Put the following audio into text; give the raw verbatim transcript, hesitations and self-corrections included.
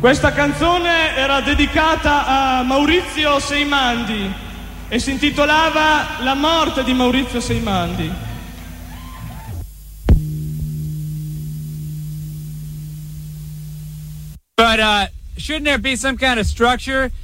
Questa canzone era dedicata a Maurizio Seimandi e si intitolava La morte di Maurizio Seimandi. But uh, shouldn't there be some kind of structure